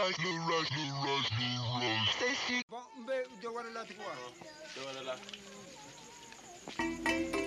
Stay sick. Bon, mbe jawara la tikwa. Jawara la.